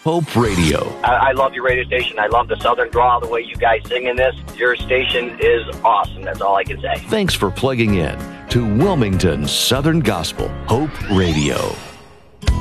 Hope Radio. I love your radio station. I love the Southern drawl, the way you guys sing in this. Your station is awesome. That's all I can say. Thanks for plugging in to Wilmington's Southern Gospel, Hope Radio.